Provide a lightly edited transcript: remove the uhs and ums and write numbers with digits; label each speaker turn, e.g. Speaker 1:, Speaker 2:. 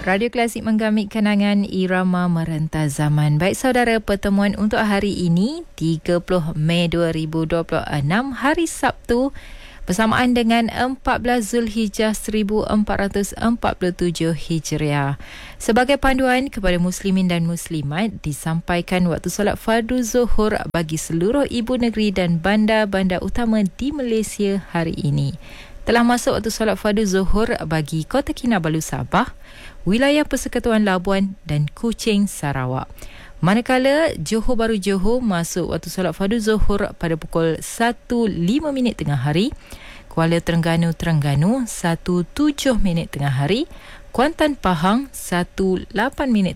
Speaker 1: Radio Klasik menggamit kenangan irama merentas zaman. Baik saudara, pertemuan untuk hari ini 30 Mei 2026 hari Sabtu bersamaan dengan 14 Zulhijjah 1447 Hijriah. Sebagai panduan kepada muslimin dan muslimat, disampaikan waktu solat fardu zuhur bagi seluruh ibu negeri dan bandar-bandar utama di Malaysia hari ini. Telah masuk waktu solat fardu zuhur bagi Kota Kinabalu Sabah, wilayah Persekutuan Labuan dan Kuching Sarawak. Manakala Johor Bahru Johor masuk waktu solat fardu zuhur pada pukul 1.05 tengah hari, Kuala Terengganu 1.07 tengah hari, Kuantan Pahang 1.08